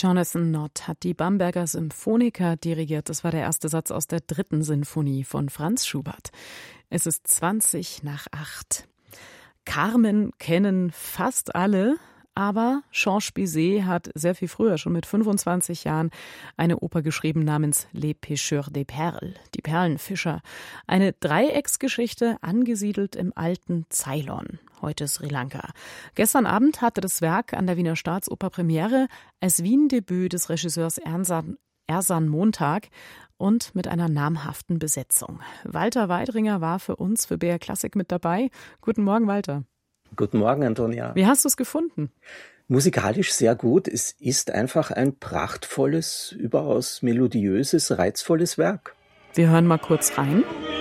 Jonathan Nott hat die Bamberger Symphoniker dirigiert. Das war der erste Satz aus der 3. Sinfonie von Franz Schubert. Es ist 20:08. Carmen kennen fast alle, aber Georges Bizet hat sehr viel früher, schon mit 25 Jahren, eine Oper geschrieben namens Les Pêcheurs des Perles, die Perlenfischer. Eine Dreiecksgeschichte, angesiedelt im alten Ceylon, heute Sri Lanka. Gestern Abend hatte das Werk an der Wiener Staatsoper Premiere als Wien-Debüt des Regisseurs Ersan Montag und mit einer namhaften Besetzung. Walter Weidringer war für uns, für BR Klassik, mit dabei. Guten Morgen, Walter. Guten Morgen, Antonia. Wie hast du es gefunden? Musikalisch sehr gut. Es ist einfach ein prachtvolles, überaus melodiöses, reizvolles Werk. Wir hören mal kurz rein.